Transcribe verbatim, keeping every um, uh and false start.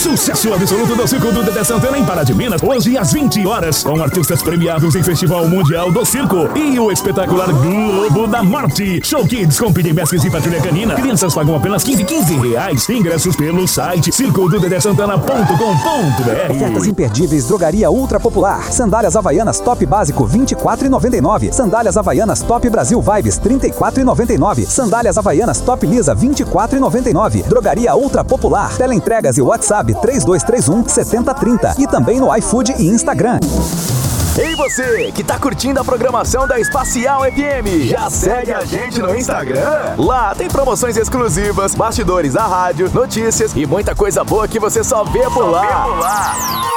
Sucesso absoluto do Circo do Dedé Santana em Pará de Minas, hoje às vinte horas, com artistas premiados em Festival Mundial do Circo e o espetacular Globo da Morte. Show Kids com P D Masks e Patrulha Canina. Crianças pagam apenas quinze, quinze reais. Ingressos pelo site circo do dedé santana ponto com ponto br. Ofertas imperdíveis Drogaria Ultra Popular. Sandálias Havaianas Top Básico vinte e quatro reais e noventa e nove centavos. Sandálias Havaianas Top Brasil Vibes trinta e quatro reais e noventa e nove centavos. Sandálias Havaianas Top Lisa vinte e quatro reais e noventa e nove centavos. Drogaria Ultra Popular. Teleentregas e WhatsApp três dois três um, sete zero três zero. E também no iFood e Instagram. Ei você, que tá curtindo a programação da Espacial F M, já segue a gente no Instagram? Lá tem promoções exclusivas, bastidores da rádio, notícias e muita coisa boa que você só vê por lá.